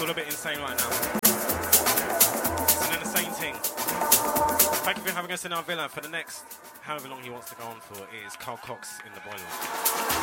all a bit insane right now. It's an insane thing. Thank you for having us in our villa for the next however long he wants to go on for. It is Carl Cox in the boiler.